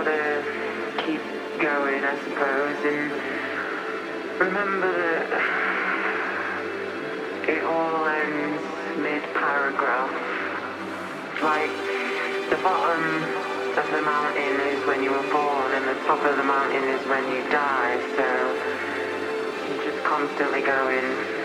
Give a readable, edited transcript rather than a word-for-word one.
gotta keep going, I suppose, and remember that it all ends mid-paragraph. Like, the bottom of the mountain is when you were born, and the top of the mountain is when you die, so you're just constantly going